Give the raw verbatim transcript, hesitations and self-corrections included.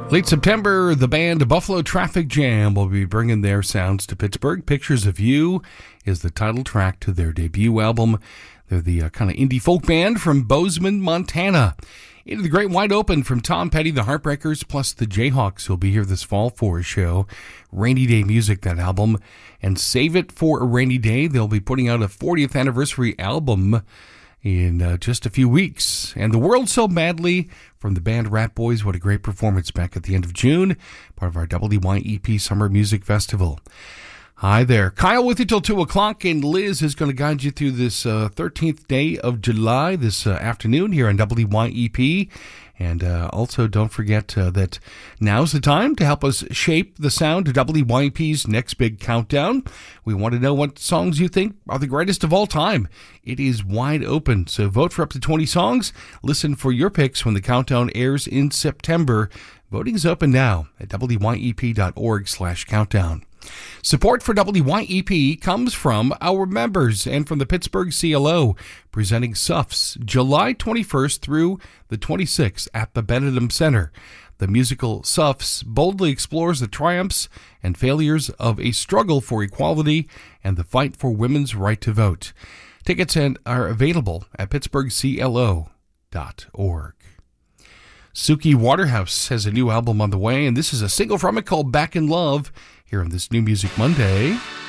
Late September, the band Buffalo Traffic Jam will be bringing their sounds to Pittsburgh. Pictures of You is the title track to their debut album. They're the uh, kind of indie folk band from Bozeman, Montana. Into the Great Wide Open from Tom Petty, the Heartbreakers, plus the Jayhawks who'll be here this fall for a show. Rainy Day Music, that album. And Save It for a Rainy Day. They'll be putting out a fortieth anniversary album in uh, just a few weeks. And The World So Badly from the band Rat Boys. What a great performance back at the end of June, part of our W Y E P Summer Music Festival. Hi there. Kyle with you till two o'clock, and Liz is going to guide you through this uh, thirteenth day of July this uh, afternoon here on W Y E P. And uh, also don't forget uh, that now's the time to help us shape the sound of W Y E P's next big countdown. We want to know what songs you think are the greatest of all time. It is wide open, so vote for up to twenty songs. Listen for your picks when the countdown airs in September. Voting's open now at W Y E P dot org slash countdown. Support for W Y E P comes from our members and from the Pittsburgh C L O, presenting S U Fs July twenty-first through the twenty-sixth at the Benedum Center. The musical S U Fs boldly explores the triumphs and failures of a struggle for equality and the fight for women's right to vote. Tickets are available at pittsburgh c l o dot org. Suki Waterhouse has a new album on the way, and this is a single from it called Back in Love, here on this New Music Monday.